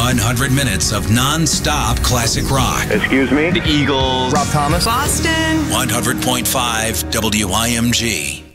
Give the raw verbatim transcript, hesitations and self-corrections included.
one hundred minutes of non-stop classic rock. Excuse me? The Eagles. Rob Thomas. Boston. one hundred point five W I M G.